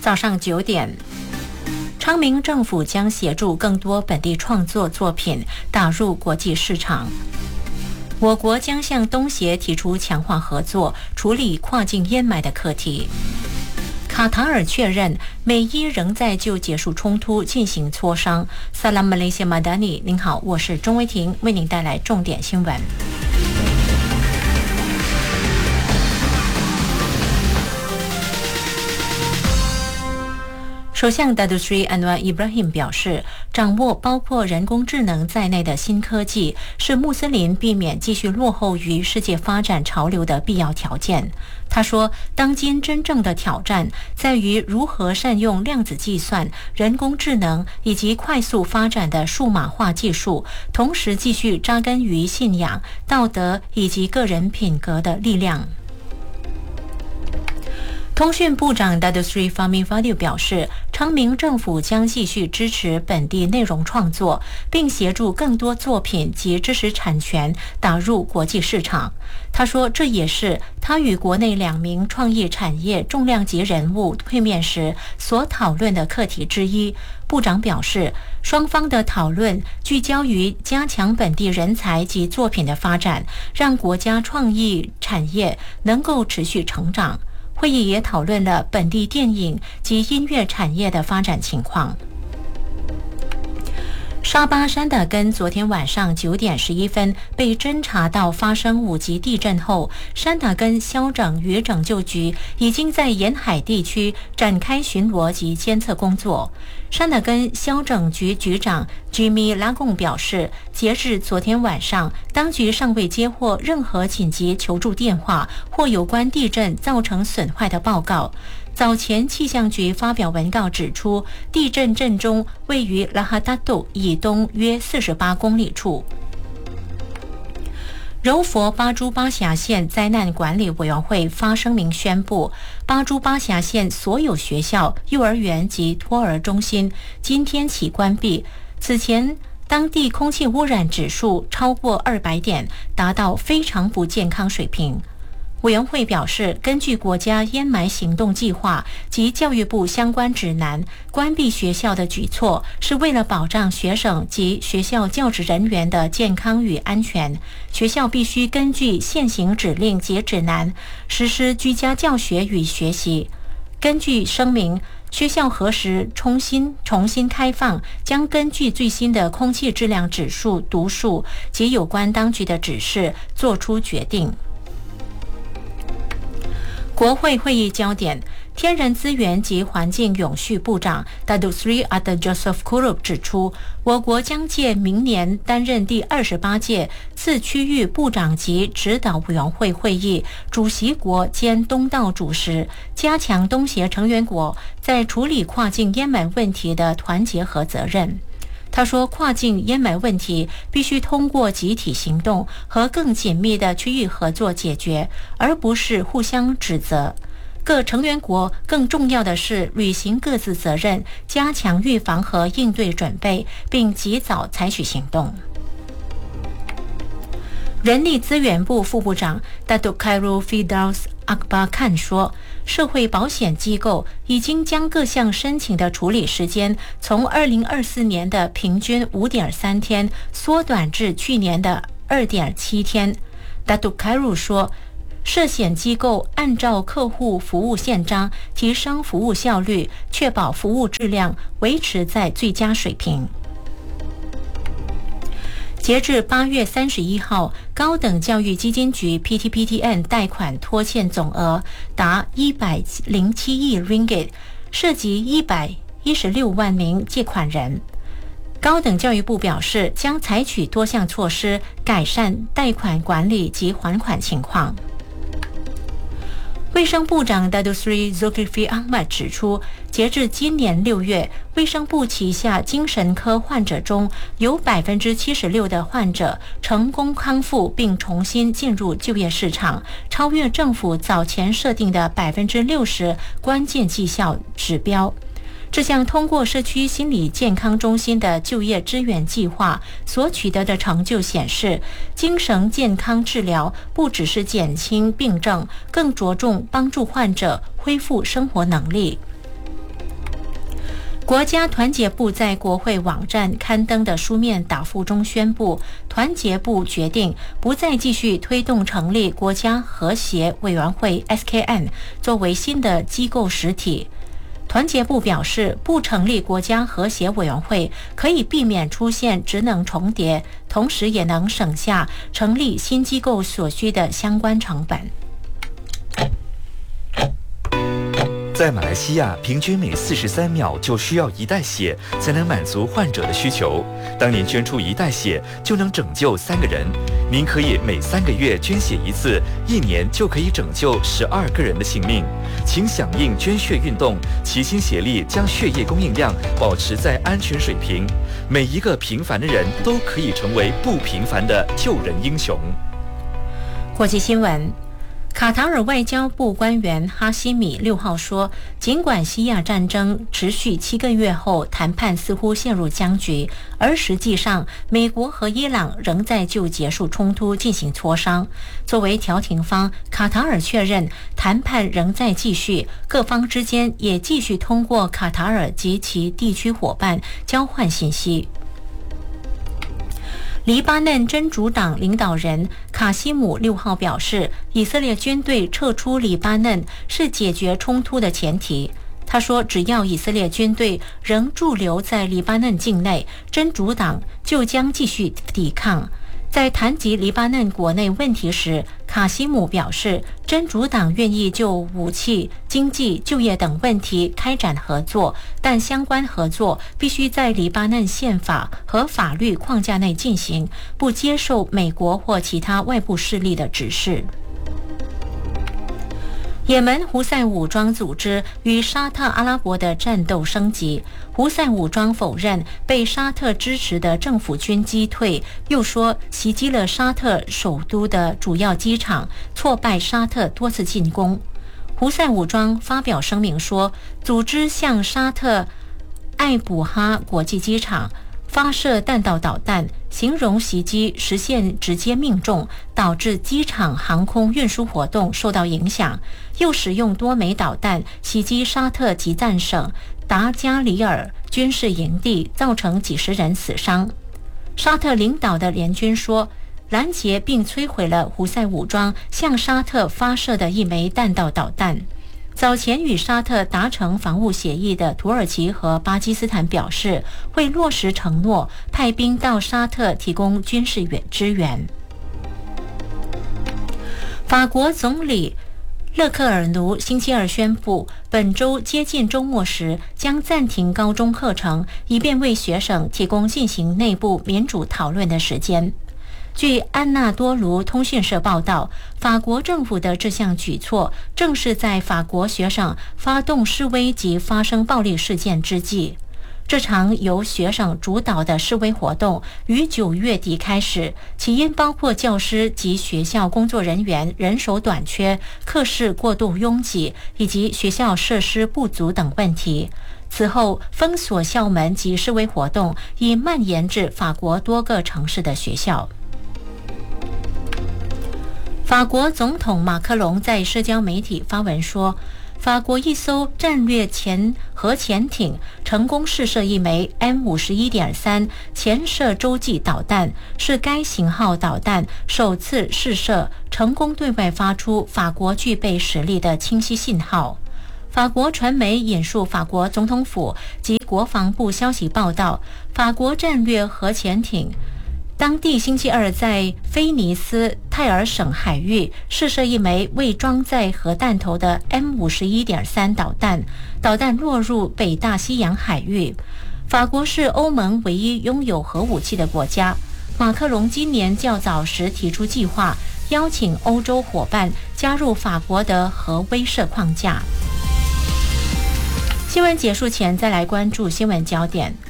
早上9点，昌明政府将协助更多本地创作作品打入国际市场。我国将向东协提出强化合作，处理跨境烟霾的课题。卡塔尔确认美伊仍在就结束冲突进行磋商。萨拉马雷西亚马达尼，您好，我是钟威婷，为您带来重点新闻。首相达杜斯里安瓦伊布拉辛表示，掌握包括人工智能在内的新科技是穆斯林避免继续落后于世界发展潮流的必要条件。他说，当今真正的挑战在于如何善用量子计算、人工智能以及快速发展的数码化技术，同时继续扎根于信仰、道德以及个人品格的力量。通讯部长 Datuk Seri Fahmi Fadzil 表示，昌明政府将继续支持本地内容创作，并协助更多作品及知识产权打入国际市场。他说，这也是他与国内2名创意产业重量级人物会面时所讨论的课题之一。部长表示，双方的讨论聚焦于加强本地人才及作品的发展，让国家创意产业能够持续成长。会议也讨论了本地电影及音乐产业的发展情况。沙巴山达根昨天晚上9点11分被侦查到发生5级地震后，山达根消拯与拯救局已经在沿海地区展开巡逻及监测工作。山达根消拯局局长 Jimmy 拉贡表示，截至昨天晚上，当局尚未接获任何紧急求助电话或有关地震造成损坏的报告。早前气象局发表文告指出，地震震中位于拉哈达杜以东约48公里处。柔佛巴珠巴峡县灾难管理委员会发声明宣布，巴珠巴峡县所有学校、幼儿园及托儿中心今天起关闭。此前当地空气污染指数超过200点，达到非常不健康水平。委员会表示，根据国家烟霾行动计划及教育部相关指南，关闭学校的举措是为了保障学生及学校教职人员的健康与安全。学校必须根据现行指令及指南实施居家教学与学习。根据声明，学校何时重新开放，将根据最新的空气质量指数读数及有关当局的指示作出决定。国会会议焦点，天然资源及环境永续部长 Datuk Seri Ahmad Joseph Kurup 指出，我国将借明年担任第28届次区域部长级指导委员会会议主席国兼东道主时，加强东协成员国在处理跨境烟霾问题的团结和责任。他说，跨境烟霾问题必须通过集体行动和更紧密的区域合作解决，而不是互相指责。各成员国更重要的是履行各自责任，加强预防和应对准备，并及早采取行动。人力资源部副部长 Datuk Khairul Firdaus Akbar Khan 说，社会保险机构已经将各项申请的处理时间从2024年的平均 5.3 天缩短至去年的 2.7 天。Datuk Khairul 说，涉险机构按照客户服务宪章提升服务效率，确保服务质量维持在最佳水平。截至8月31号，高等教育基金局 PTPTN 贷款拖欠总额达107亿 ringgit， 涉及116万名借款人。高等教育部表示，将采取多项措施改善贷款管理及还款情况。卫生部长 Datuk Seri Zulkifli Ahmad 指出，截至今年6月，卫生部旗下精神科患者中有 76% 的患者成功康复并重新进入就业市场，超越政府早前设定的 60% 关键绩效指标。这项通过社区心理健康中心的就业支援计划所取得的成就显示，精神健康治疗不只是减轻病症，更着重帮助患者恢复生活能力。 国家团结部在国会网站刊登的书面答复中宣布，团结部决定不再继续推动成立国家和谐委员会 SKN 作为新的机构实体。团结部表示，不成立国家和谐委员会可以避免出现职能重叠，同时也能省下成立新机构所需的相关成本。 在马来西亚，平均每43秒就需要1袋血才能满足患者的需求。当您捐出1袋血，就能拯救3个人。您可以每3个月捐血1次，1年就可以拯救12个人的性命。请响应捐血运动，齐心协力将血液供应量保持在安全水平。每一个平凡的人都可以成为不平凡的救人英雄。 国际新闻。卡塔尔外交部官员哈希米6号说，尽管西亚战争持续7个月后，谈判似乎陷入僵局，而实际上美国和伊朗仍在就结束冲突进行磋商。作为调停方，卡塔尔确认谈判仍在继续，各方之间也继续通过卡塔尔及其地区伙伴交换信息。黎巴嫩真主党领导人卡西姆6号表示，以色列军队撤出黎巴嫩是解决冲突的前提。他说，只要以色列军队仍驻留在黎巴嫩境内，真主党就将继续抵抗。在谈及黎巴嫩国内问题时，卡西姆表示，真主党愿意就武器、经济、就业等问题开展合作，但相关合作必须在黎巴嫩宪法和法律框架内进行，不接受美国或其他外部势力的指示。也门胡塞武装组织与沙特阿拉伯的战斗升级，胡塞武装否认被沙特支持的政府军击退，又说袭击了沙特首都的主要机场，挫败沙特多次进攻。胡塞武装发表声明说，组织向沙特艾卜哈国际机场发射弹道导弹，形容袭击实现直接命中，导致机场航空运输活动受到影响，又使用多枚导弹袭击沙特吉赞省达加里尔军事营地，造成几十人死伤。沙特领导的联军说，拦截并摧毁了胡塞武装向沙特发射的1枚弹道导弹。早前与沙特达成防务协议的土耳其和巴基斯坦表示，会落实承诺，派兵到沙特提供军事支援。法国总理勒克尔奴星期二宣布，本周接近周末时将暂停高中课程，以便为学生提供进行内部民主讨论的时间。据安纳多卢通讯社报道，法国政府的这项举措正是在法国学生发动示威及发生暴力事件之际。这场由学生主导的示威活动于9月底开始，起因包括教师及学校工作人员人手短缺、课室过度拥挤以及学校设施不足等问题。此后，封锁校门及示威活动已蔓延至法国多个城市的学校。法国总统马克龙在社交媒体发文说，法国一艘战略核潜艇成功试射1枚 M51.3 潜射洲际导弹，是该型号导弹首次试射成功对外发出法国具备实力的清晰信号。法国传媒引述法国总统府及国防部消息报道，法国战略核潜艇当地星期二在菲尼斯泰尔省海域试射1枚未装载核弹头的 M51.3 导弹，导弹落入北大西洋海域。法国是欧盟唯一拥有核武器的国家。马克龙今年较早时提出计划，邀请欧洲伙伴加入法国的核威慑框架。新闻结束前，再来关注新闻焦点。